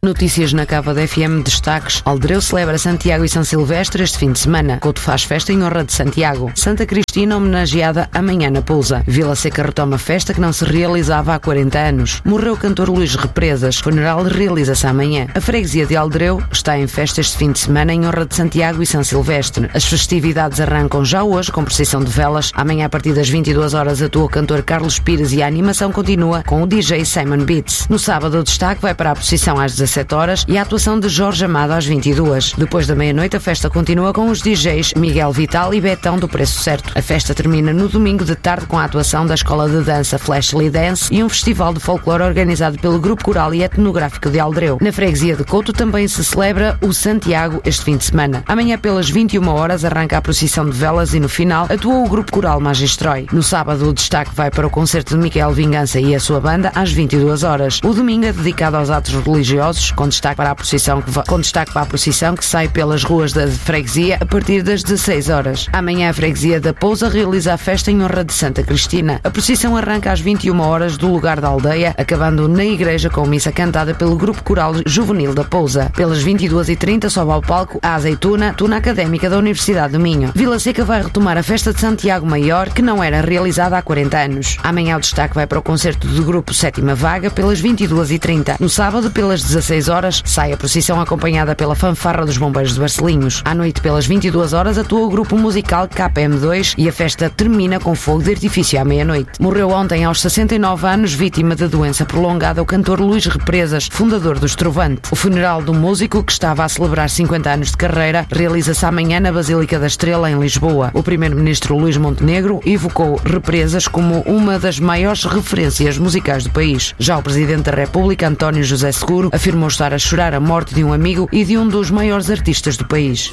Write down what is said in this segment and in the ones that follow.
Notícias na Cava da FM, destaques. Aldereu celebra Santiago e São Silvestre este fim de semana. Couto faz festa em honra de Santiago. Santa Cristina homenageada amanhã na Pousa. Vila Seca retoma festa que não se realizava há 40 anos. Morreu o cantor Luís Represas. Funeral realiza-se amanhã. A freguesia de Aldereu está em festa este fim de semana em honra de Santiago e São Silvestre. As festividades arrancam já hoje com procissão de velas. Amanhã a partir das 22 horas atua o cantor Carlos Pires e a animação continua com o DJ Simon Beats. No sábado o destaque vai para a procissão às 17 horas e a atuação de Jorge Amado às 22. Depois da meia-noite a festa continua com os DJs Miguel Vital e Betão do Preço Certo. A festa termina no domingo de tarde com a atuação da Escola de Dança Flashly Dance e um festival de folclore organizado pelo Grupo Coral e Etnográfico de Aldereu. Na freguesia de Couto também se celebra o Santiago este fim de semana. Amanhã pelas 21 horas arranca a procissão de velas e no final atua o Grupo Coral Magistrói. No sábado o destaque vai para o concerto de Miquel Vingança e a sua banda às 22 horas. O domingo é dedicado aos atos religiosos, com destaque para a procissão que sai pelas ruas da freguesia a partir das 16 horas. Amanhã a freguesia da Pousa realiza a festa em honra de Santa Cristina. A procissão arranca às 21 horas do lugar da aldeia, acabando na igreja com missa cantada pelo Grupo Coral Juvenil da Pousa. Pelas 22h30 sobe ao palco a Azeituna, Tuna Académica da Universidade do Minho. Vila Seca vai retomar a festa de Santiago Maior, que não era realizada há 40 anos. Amanhã o destaque vai para o concerto do Grupo Sétima Vaga pelas 22h30. No sábado, pelas 16 horas, sai a procissão acompanhada pela fanfarra dos Bombeiros de Barcelinhos. À noite, pelas 22 horas, atua o grupo musical KPM2 e a festa termina com fogo de artifício à meia-noite. Morreu ontem aos 69 anos, vítima de doença prolongada, o cantor Luís Represas, fundador do Estrovante. O funeral do músico, que estava a celebrar 50 anos de carreira, realiza-se amanhã na Basílica da Estrela, em Lisboa. O primeiro-ministro Luís Montenegro evocou Represas como uma das maiores referências musicais do país. Já o presidente da República, António José Seguro, afirmou estar a chorar a morte de um amigo e de um dos maiores artistas do país.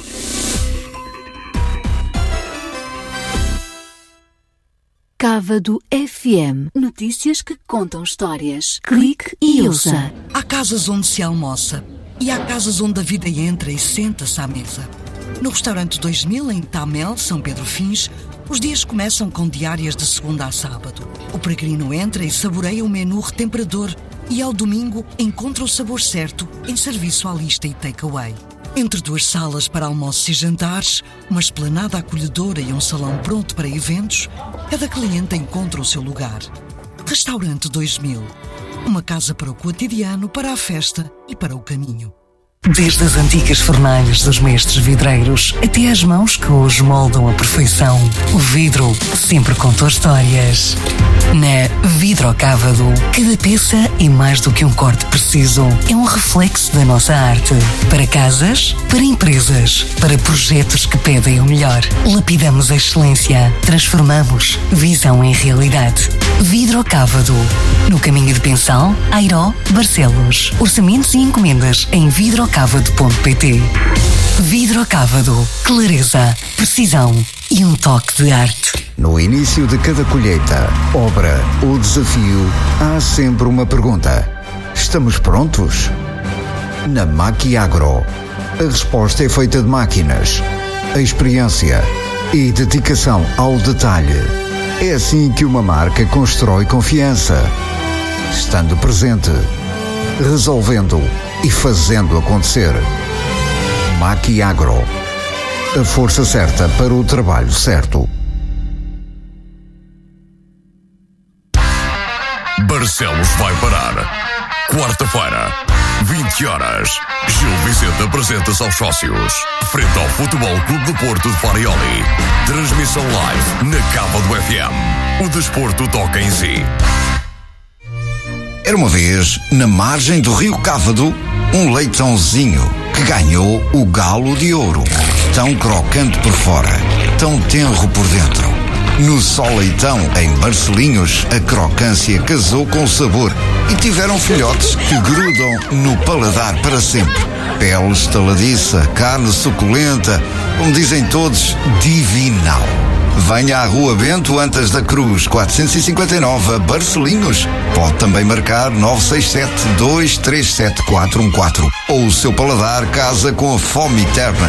Cávado FM. Notícias que contam histórias. Clique e ouça. Há casas onde se almoça e há casas onde a vida entra e senta-se à mesa. No restaurante 2000, em Tamel, São Pedro Fins, os dias começam com diárias de segunda a sábado. O peregrino entra e saboreia o menu retemperador e ao domingo encontra o sabor certo em serviço à lista e takeaway. Entre duas salas para almoços e jantares, uma esplanada acolhedora e um salão pronto para eventos, cada cliente encontra o seu lugar. Restaurante 2000. Uma casa para o cotidiano, para a festa e para o caminho. Desde as antigas fornalhas dos mestres vidreiros até as mãos que hoje moldam a perfeição, o vidro sempre contou histórias. Na Vidrocávado, cada peça é mais do que um corte preciso. É um reflexo da nossa arte. Para casas, para empresas, para projetos que pedem o melhor. Lapidamos a excelência. Transformamos visão em realidade. Vidrocávado. No caminho de Pensal, Airó, Barcelos. Orçamentos e encomendas em vidrocávado.pt. Vidrocávado. Clareza, precisão e um toque de arte. No início de cada colheita, obra ou desafio, há sempre uma pergunta. Estamos prontos? Na Maquiagro, a resposta é feita de máquinas, a experiência e dedicação ao detalhe. É assim que uma marca constrói confiança. Estando presente, resolvendo e fazendo acontecer. Maquiagro, a força certa para o trabalho certo. Barcelos vai parar. Quarta-feira, 20 horas. Gil Vicente apresenta-se aos sócios. Frente ao Futebol Clube do Porto de Farioli. Transmissão live na Cava do FM. O desporto toca em si. Era uma vez, na margem do rio Cávado, um leitãozinho que ganhou o galo de ouro. Tão crocante por fora, tão tenro por dentro. No Só Leitão, em Barcelinhos, a crocância casou com o sabor e tiveram filhotes que grudam no paladar para sempre. Pele estaladiça, carne suculenta, como dizem todos, divinal. Venha à Rua Bento Antas da Cruz, 459, Barcelinhos. Pode também marcar 967-237-414. Ou o seu paladar casa com a fome eterna.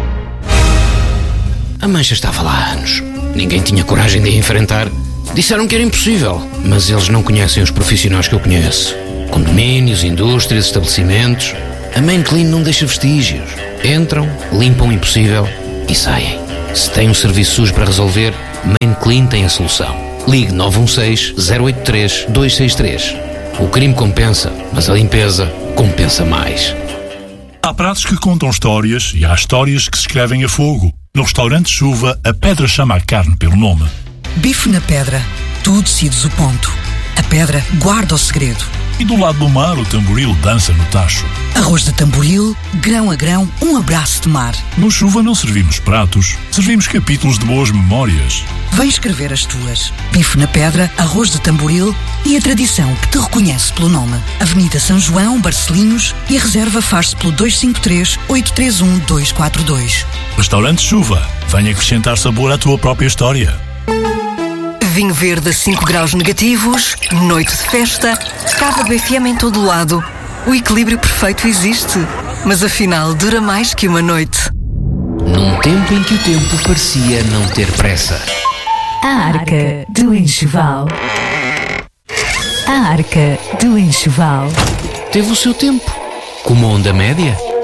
A mancha estava lá há anos. Ninguém tinha coragem de a enfrentar. Disseram que era impossível, mas eles não conhecem os profissionais que eu conheço. Condomínios, indústrias, estabelecimentos. A Main Clean não deixa vestígios. Entram, limpam o impossível e saem. Se tem um serviço sujo para resolver, Main Clean tem a solução. Ligue 916-083-263. O crime compensa, mas a limpeza compensa mais. Há pratos que contam histórias e há histórias que se escrevem a fogo. No restaurante Chuva, a pedra chama a carne pelo nome. Bife na pedra. Tu decides o ponto. A pedra guarda o segredo. E do lado do mar, o tamboril dança no tacho. Arroz de tamboril, grão a grão, um abraço de mar. No Chuva não servimos pratos, servimos capítulos de boas memórias. Vem escrever as tuas. Bife na pedra, arroz de tamboril e a tradição que te reconhece pelo nome. Avenida São João, Barcelinhos, e a reserva faz-se pelo 253-831-242. Restaurante Chuva, vem acrescentar sabor à tua própria história. Vinho verde a 5 graus negativos, noite de festa, Cava do FM em todo lado. O equilíbrio perfeito existe, mas afinal dura mais que uma noite. Num tempo em que o tempo parecia não ter pressa. A Arca do Enxoval. A Arca do Enxoval. Teve o seu tempo, como a onda média.